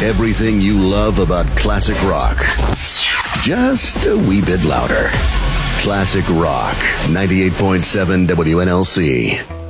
Everything you love about classic rock. Just a wee bit louder. Classic Rock, 98.7 WNLC.